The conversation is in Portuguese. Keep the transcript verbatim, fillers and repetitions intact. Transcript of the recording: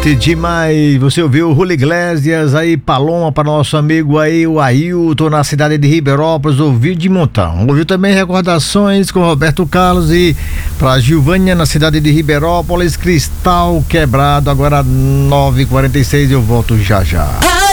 Forte demais. Você ouviu o Julio Iglesias aí, Paloma, para nosso amigo aí, o Ailton, na cidade de Ribeirópolis, ouviu de montão. Ouviu também Recordações com Roberto Carlos e para Gilvânia, na cidade de Ribeirópolis, Cristal Quebrado. Agora nove e quarenta e seis, eu volto já já.